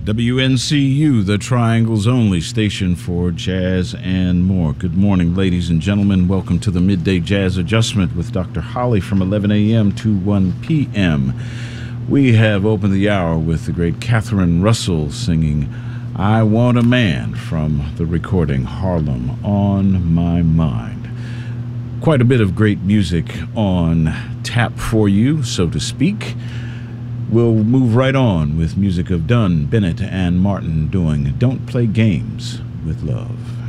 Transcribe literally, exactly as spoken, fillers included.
W N C U, the Triangle's only station for jazz and more. Good morning, ladies and gentlemen. Welcome to the Midday Jazz Adjustment with Doctor Holly from eleven a.m. to one p.m. We have opened the hour with the great Catherine Russell singing I Want a Man from the recording Harlem on My Mind. Quite a bit of great music on tap for you, so to speak. We'll move right on with music of Dunn, Bennett, and Martin doing Don't Play Games with Love.